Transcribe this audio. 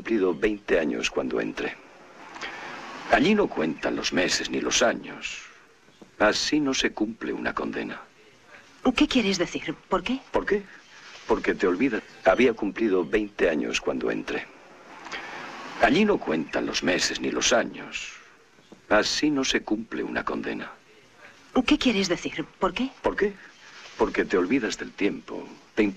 cumplido 20 años cuando entré. Allí no cuentan los meses ni los años. Así no se cumple una condena. ¿Qué quieres decir? ¿Por qué? ¿Por qué? Porque te olvidas. Había cumplido 20 años cuando entré. Allí no cuentan los meses ni los años. Así no se cumple una condena. ¿Qué quieres decir? ¿Por qué? ¿Por qué? Porque te olvidas del tiempo. Te